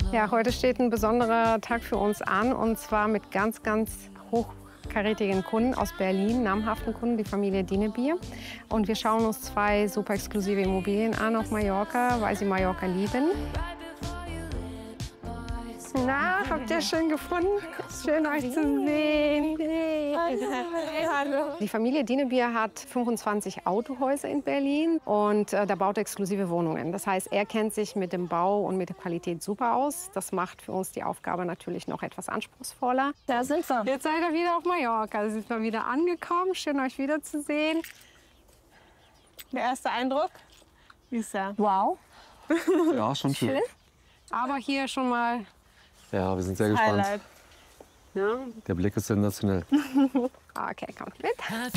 Ja, heute steht ein besonderer Tag für uns an, und zwar mit ganz, ganz hochkarätigen Kunden aus Berlin, namhaften Kunden, die Familie Dienebier. Und wir schauen uns 2 super exklusive Immobilien an auf Mallorca, weil sie Mallorca lieben. Na, habt ihr schön gefunden? Schön, euch zu sehen. Hallo. Die Familie Dienebier hat 25 Autohäuser in Berlin und da baut er exklusive Wohnungen. Das heißt, er kennt sich mit dem Bau und mit der Qualität super aus. Das macht für uns die Aufgabe natürlich noch etwas anspruchsvoller. Da sind wir. Jetzt seid ihr wieder auf Mallorca. Also sind wir wieder angekommen. Schön, euch wiederzusehen. Der erste Eindruck? Wie ist er? Wow. Ja, schon schön. Aber hier schon mal. Ja, wir sind sehr gespannt. Highlight. Ja. Der Blick ist sensationell. Okay, kommt mit.